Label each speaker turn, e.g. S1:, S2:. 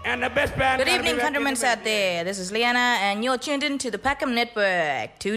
S1: And the best band.
S2: Good evening, countrymen out there. This is Liana, and you're tuned in to the Packham Network.